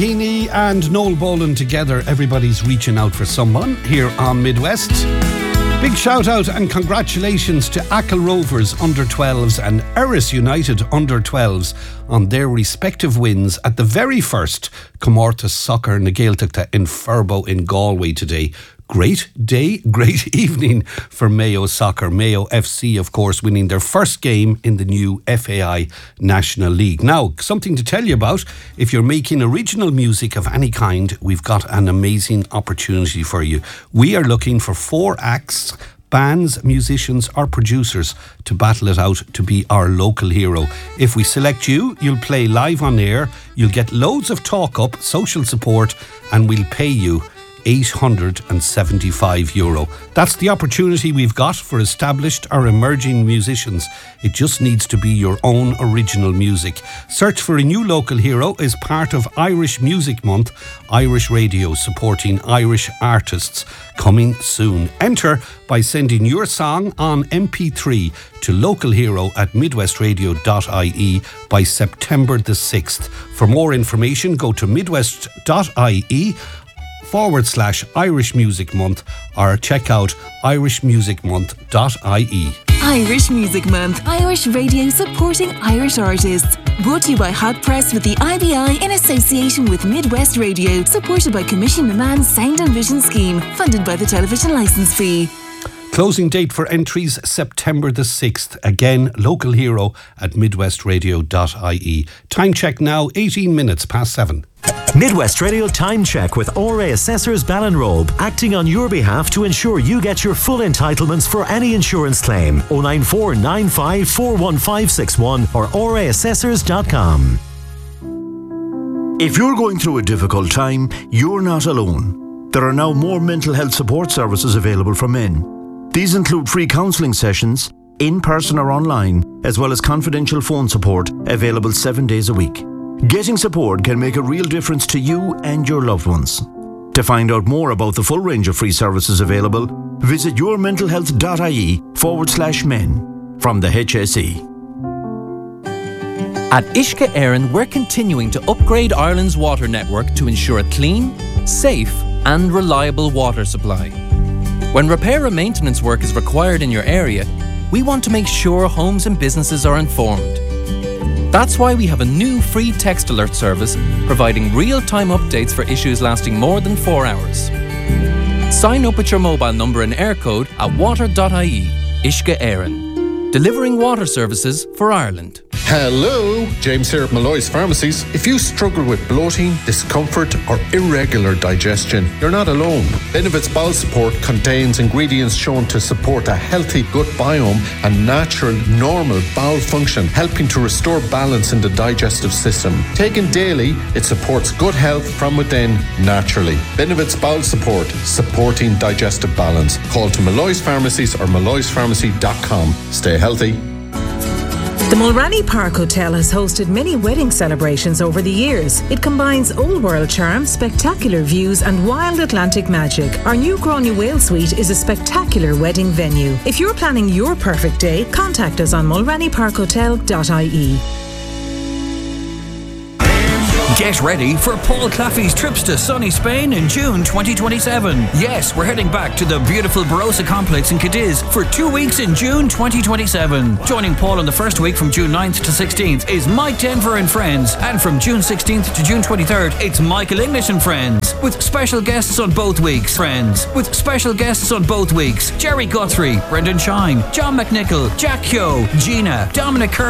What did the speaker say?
Heaney and Noel Boland together. Everybody's reaching out for someone here on Midwest. Big shout out and congratulations to Achill Rovers under-12s and Erris United under-12s on their respective wins at the very first Comórtas Soccer na Gaeltachta in Furbo in Galway today. Great day, great evening for Mayo Soccer. Mayo FC, of course, winning their first game in the new FAI National League. Now, something to tell you about. If you're making original music of any kind, we've got an amazing opportunity for you. We are looking for 4 acts, bands, musicians or producers to battle it out to be our local hero. If we select you, you'll play live on air, you'll get loads of talk up, social support, and we'll pay you €875. That's the opportunity we've got for established or emerging musicians. It just needs to be your own original music. Search for a new local hero as part of Irish Music Month. Irish Radio supporting Irish artists coming soon. Enter by sending your song on MP3 to localhero@midwestradio.ie by September the 6th. For more information, go to midwest.ie/Irish Music Month or check out irishmusicmonth.ie. Irish Music Month. Irish Radio supporting Irish artists. Brought to you by Hot Press with the IBI in association with Midwest Radio. Supported by Commission Man's Sound and Vision Scheme. Funded by the television licence fee. Closing date for entries September the 6th. Again, local hero at midwestradio.ie. Time check now, 18 minutes past 7. Midwest Radio Time Check with RA Assessors Ballinrobe, acting on your behalf to ensure you get your full entitlements for any insurance claim. 094 95 41561 or raassessors.com. If you're going through a difficult time, you're not alone. There are now more mental health support services available for men. These include free counselling sessions, in person or online, as well as confidential phone support available 7 days a week. Getting support can make a real difference to you and your loved ones. To find out more about the full range of free services available, visit yourmentalhealth.ie/men from the HSE. At Uisce Éireann, we're continuing to upgrade Ireland's water network to ensure a clean, safe and reliable water supply. When repair and maintenance work is required in your area, we want to make sure homes and businesses are informed. That's why we have a new free text alert service providing real-time updates for issues lasting more than 4 hours. Sign up with your mobile number and air code at water.ie. Uisce Éireann. Delivering water services for Ireland. Hello, James here at Malloy's Pharmacies. If you struggle with bloating, discomfort or irregular digestion, you're not alone. Benevit's Bowel Support contains ingredients shown to support a healthy gut biome and natural, normal bowel function, helping to restore balance in the digestive system. Taken daily, it supports gut health from within naturally. Benevit's Bowel Support, supporting digestive balance. Call to Malloy's Pharmacies or malloyspharmacy.com. Stay healthy. The Mulranny Park Hotel has hosted many wedding celebrations over the years. It combines old world charm, spectacular views and wild Atlantic magic. Our new Gráinne Whale Suite is a spectacular wedding venue. If you're planning your perfect day, contact us on mulrannyparkhotel.ie. Get ready for Paul Claffey's trips to sunny Spain in June 2027. Yes, we're heading back to the beautiful Barossa complex in Cadiz for 2 weeks in June 2027. Joining Paul in the first week from June 9th to 16th is Mike Denver and Friends. And from June 16th to June 23rd, it's Michael English and Friends. With special guests on both weeks. Jerry Guthrie, Brendan Shine, John McNichol, Jack Kyo, Gina, Dominic Kerr,